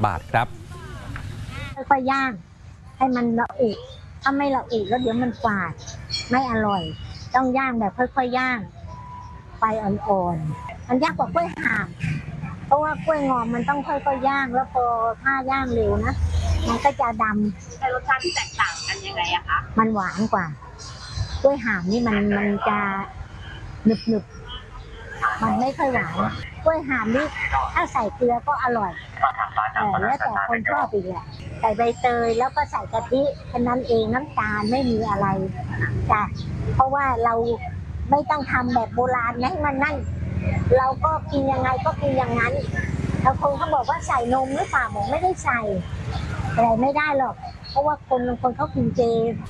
บาทครับค่อยๆย่างให้มันละเอียดถ้าไม่ละเอียดแล้วเดี๋ยวมันฝาดไม่อร่อยต้องย่างแบบค่อยๆย่างไฟอ่อนๆมันยากกว่ากล้วยห่ามเพราะว่ากล้วยงอมมันต้องค่อยๆย่างแล้วพอถ้าย่างเร็วนะมันก็จะดำแต่รสชาติที่แตกต่างกันยังไงอะคะมันหวานกว่ากล้วยห่ามนี่มันจะหนึบๆมันไม่ค่อยหวานกล้วยห่ามนี่ถ้าใส่เกลือก็อร่อยแล้วแต่คนชอบอีกแหละใส่ใบเตยแล้วก็ใส่กะทิแค่นั้นเองน้ำตาลไม่มีอะไรจ้ะเพราะว่าเราไม่ต้องทำแบบโบราณให้มันนั่นเราก็กินยังไงก็กินอย่างนั้นแล้วคนเขาบอกว่าใส่นมหรือเปล่าบอกไม่ได้ใส่อะไรไม่ได้หรอกเพราะว่าคนเขากินเจ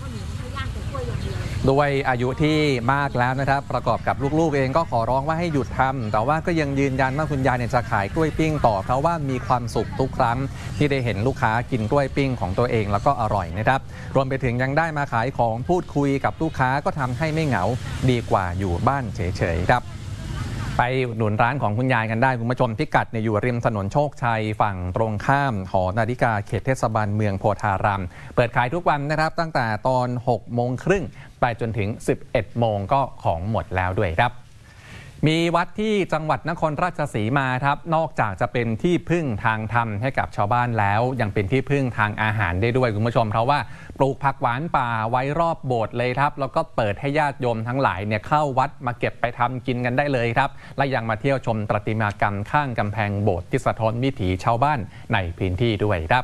ด้วยอายุที่มากแล้วนะครับประกอบกับลูกๆเองก็ขอร้องว่าให้หยุดทำแต่ว่าก็ยังยืนยันว่าคุณยายเนี่ยจะขายกล้วยปิ้งต่อเพราะว่ามีความสุขทุกครั้งที่ได้เห็นลูกค้ากินกล้วยปิ้งของตัวเองแล้วก็อร่อยนะครับรวมไปถึงยังได้มาขายของพูดคุยกับลูกค้าก็ทำให้ไม่เหงาดีกว่าอยู่บ้านเฉยๆครับไปอุดหนุนร้านของคุณยายกันได้คุณผู้ชมพิกัดอยู่ริมถนนโชคชัยฝั่งตรงข้ามหอนาฬิกาเขตเทศบาลเมืองโพธารามเปิดขายทุกวันนะครับตั้งแต่ตอน6 โมงครึ่งไปจนถึง11 โมงก็ของหมดแล้วด้วยครับมีวัดที่จังหวัดนครราชสีมาครับนอกจากจะเป็นที่พึ่งทางธรรมให้กับชาวบ้านแล้วยังเป็นที่พึ่งทางอาหารได้ด้วยคุณผู้ชมเพราะว่าปลูกผักหวานป่าไว้รอบโบสถ์เลยครับแล้วก็เปิดให้ญาติโยมทั้งหลายเนี่ยเข้าวัดมาเก็บไปทำกินกันได้เลยครับและยังมาเที่ยวชมประติมากรรมข้างกำแพงโบสถ์ที่สะท้อนวิถีชาวบ้านในพื้นที่ด้วยครับ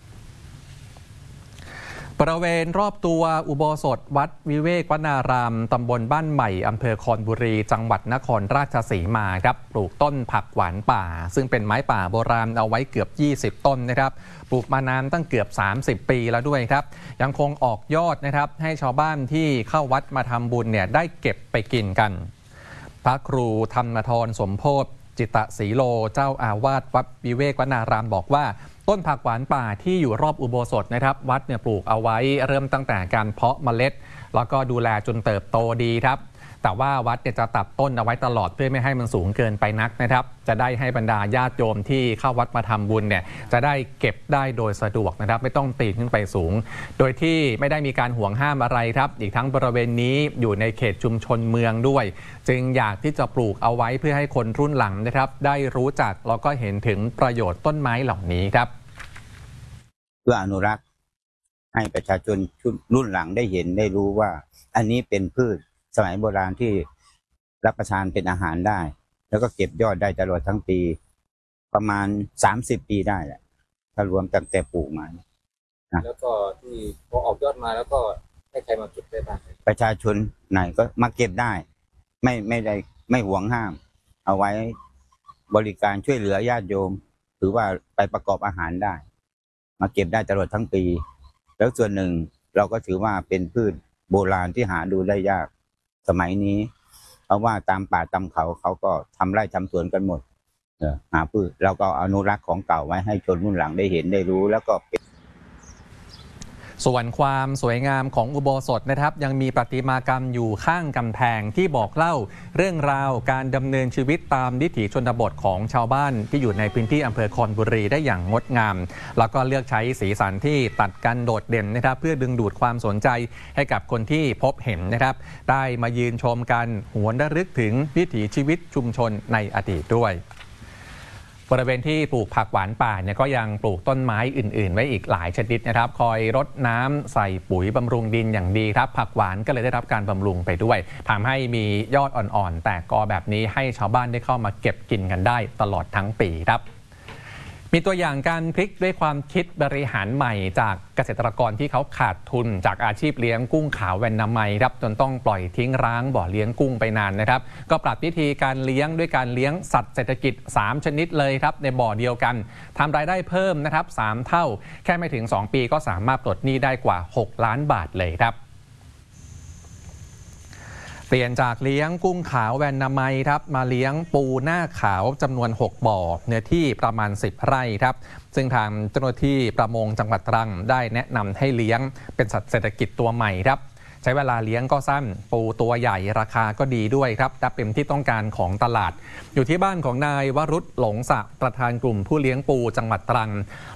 บริเวณรอบตัวอุโบสถวัดวิเวกวนารามตำบลบ้านใหม่อำเภอคอนบุรีจังหวัดนครราชสีมาครับปลูกต้นผักหวานป่าซึ่งเป็นไม้ป่าโบราณเอาไว้เกือบ20 ต้นนะครับปลูกมานานตั้งเกือบ30 ปีแล้วด้วยครับยังคงออกยอดนะครับให้ชาวบ้านที่เข้าวัดมาทำบุญเนี่ยได้เก็บไปกินกันพระครูธรรมธรสมโพธิจิตตศรีโลเจ้าอาวาสวัดวิเวกวนารามบอกว่าต้นผักหวานป่าที่อยู่รอบอุโบสถนะครับวัดเนี่ยปลูกเอาไว้เริ่มตั้งแต่การเพาะเมล็ดแล้วก็ดูแลจนเติบโตดีครับแต่ว่าวัดจะตัดต้นเอาไว้ตลอดเพื่อไม่ให้มันสูงเกินไปนักนะครับจะได้ให้บรรดาญาติโยมที่เข้าวัดมาทำบุญเนี่ยจะได้เก็บได้โดยสะดวกนะครับไม่ต้องปีนขึ้นไปสูงโดยที่ไม่ได้มีการห่วงห้ามอะไรครับอีกทั้งบริเวณนี้อยู่ในเขตชุมชนเมืองด้วยจึงอยากที่จะปลูกเอาไว้เพื่อให้คนรุ่นหลังนะครับได้รู้จักแล้วก็เห็นถึงประโยชน์ต้นไม้เหล่านี้ครับเพื่ออนุรักษ์ให้ประชาชนรุ่นหลังได้เห็นได้รู้ว่าอันนี้เป็นพืชสมัยโบราณที่รับประทานเป็นอาหารได้แล้วก็เก็บยอดได้ตลอดทั้งปีประมาณ30 ปีได้แหละถ้ารวมตั้งแต่ปลูกมาแล้วก็ที่พอออกยอดมาแล้วก็ให้ใครมาเก็บได้บ้างประชาชนไหนก็มาเก็บได้ไม่ได้ไม่หวงห้ามเอาไว้บริการช่วยเหลือญาติโยมหรือว่าไปประกอบอาหารได้มาเก็บได้ตลอดทั้งปีแล้วส่วนหนึ่งเราก็ถือว่าเป็นพืชโบราณที่หาดูได้ยากสมัยนี้เพราะว่าตามป่าตามเขาก็ทำไร่ทำสวนกันหมดหาพืชเราก็อนุรักษ์ของเก่าไว้ให้ชนรุ่นหลังได้เห็นได้รู้แล้วก็ส่วนความสวยงามของอุโบสถนะครับยังมีประติมากรรมอยู่ข้างกำแพงที่บอกเล่าเรื่องราวการดำเนินชีวิตตามวิถีชนบทของชาวบ้านที่อยู่ในพื้นที่อำเภอคอนบุรีได้อย่างงดงามแล้วก็เลือกใช้สีสันที่ตัดกันโดดเด่นนะครับเพื่อดึงดูดความสนใจให้กับคนที่พบเห็นนะครับได้มายืนชมกันหวนระลึกถึงวิถีชีวิตชุมชนในอดีตด้วยบริเวณที่ปลูกผักหวานป่าเนี่ยก็ยังปลูกต้นไม้อื่นๆไว้อีกหลายชนิดนะครับคอยรดน้ำใส่ปุ๋ยบำรุงดินอย่างดีครับผักหวานก็เลยได้รับการบำรุงไปด้วยทำให้มียอดอ่อนๆแตกกอแบบนี้ให้ชาวบ้านได้เข้ามาเก็บกินกันได้ตลอดทั้งปีครับมีตัวอย่างการพลิกด้วยความคิดบริหารใหม่จากเกษตรกรที่เขาขาดทุนจากอาชีพเลี้ยงกุ้งขาวแวนนามัยครับจนต้องปล่อยทิ้งร้างบ่อเลี้ยงกุ้งไปนานนะครับก็ปรับวิธีการเลี้ยงด้วยการเลี้ยงสัตว์เศรษฐกิจ3ชนิดเลยครับในบ่อเดียวกันทำรายได้เพิ่มนะครับ3 เท่าแค่ไม่ถึง2 ปีก็สามารถปลดหนี้ได้กว่า6 ล้านบาทเลยครับเปลี่ยนจากเลี้ยงกุ้งขาวแวนนามัยครับมาเลี้ยงปูหน้าขาวจำนวน6 บ่อเนื้อที่ประมาณ10 ไร่ครับซึ่งทางเจ้าหน้าที่ประมงจังหวัดตรังได้แนะนำให้เลี้ยงเป็นสัตว์เศรษฐกิจตัวใหม่ครับใช้เวลาเลี้ยงก็สั้นปูตัวใหญ่ราคาก็ดีด้วยครับแต่เป็นที่ต้องการของตลาดอยู่ที่บ้านของนายวรุษหลงศักดิ์ประธานกลุ่มผู้เลี้ยงปูจังหวัดตรัง